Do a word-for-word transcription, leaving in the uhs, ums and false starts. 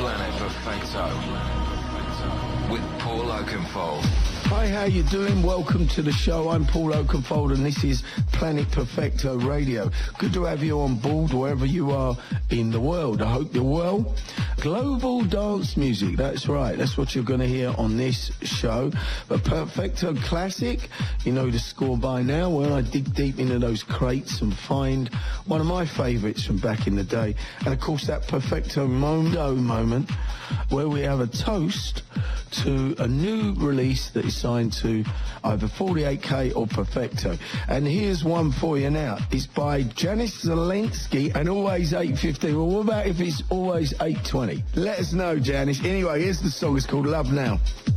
Planet Perfecto with Paul Oakenfold. Hi, how you doing? Welcome to the show. I'm Paul Oakenfold and this is Planet Perfecto Radio. Good to have you on board wherever you are in the world. I hope you're well. Global dance music, that's right. That's what you're going to hear on this show. A Perfecto classic, you know the score by now, when I dig deep into those crates and find one of my favourites from back in the day. And of course that Perfecto Mondo moment where we have a toast to a new release that is signed to either forty-eight K or Perfecto. And here's one for you now. It's by Janis Zelensky and always eight fifteen. Well, what about if it's always eight twenty? Let us know, Janis. Anyway, here's the song. It's called Love Now.